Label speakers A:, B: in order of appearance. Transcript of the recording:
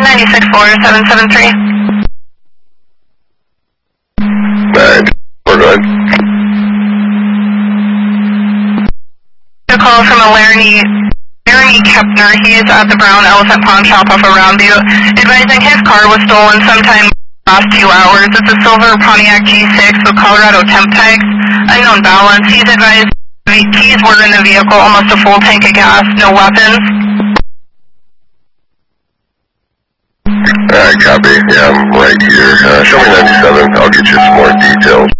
A: 964773.
B: Alright, we're good.
A: A call from a Laramie Kepner. He is at the Brown Elephant Pawn Shop off of Roundview, advising his car was stolen sometime in the last 2 hours. It's a silver Pontiac G6 with Colorado temp tags, unknown balance. He's advised keys were in the vehicle, almost a full tank of gas, no weapons.
B: Alright, copy. Yeah, I'm right here. Show me 97. I'll get you some more details.